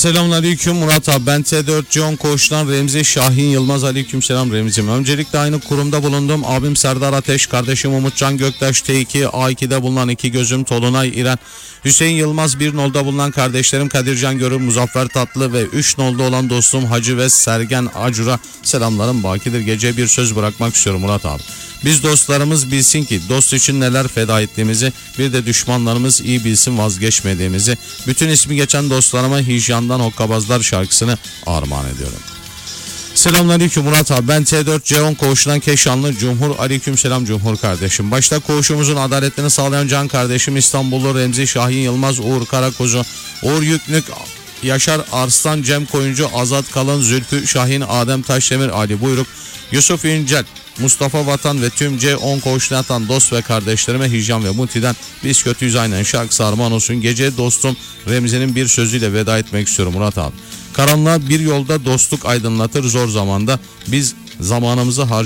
Selamünaleyküm Murat abi, ben T4 Cion Koğuş'tan Remzi Şahin Yılmaz. Aleykümselam Remzi'm. Öncelikle aynı kurumda bulundum. Abim Serdar Ateş, kardeşim Umutcan Göktaş, T2 A2'de bulunan iki gözüm Tolunay İren, Hüseyin Yılmaz, 1 nolda bulunan kardeşlerim Kadircan Görür, Muzaffer Tatlı ve 3 nolda olan dostum Hacı ve Sergen Acur'a selamlarım bakidir. Gece bir söz bırakmak istiyorum Murat abi. Biz dostlarımız bilsin ki dost için neler feda ettiğimizi, bir de düşmanlarımız iyi bilsin vazgeçmediğimizi. Bütün ismi geçen dostlarıma Hicyan'dan Hokkabazlar şarkısını armağan ediyorum. Selamünaleyküm Murat abi, ben T4 Cion Koğuş'tan Keşanlı Cumhur. Aleykümselam Cumhur kardeşim. Başta koğuşumuzun adaletini sağlayan can kardeşim İstanbullu Remzi Şahin Yılmaz, Uğur Karakuzu, Uğur Yüknük, Yaşar Arslan, Cem Koyuncu, Azat Kalın, Zülfü Şahin, Adem Taşdemir, Ali Buyruk, Yusuf İncel, Mustafa Vatan ve tüm C10 koğuşuna atan dost ve kardeşlerime Hicyan ve Muti'den Biz Kötüyüz Aynen şarkısı armağan olsun. Gece dostum Remzi'nin bir sözüyle veda etmek istiyorum Murat abi. Karanlığa bir yolda dostluk aydınlatır zor zamanda. Biz zamanımızı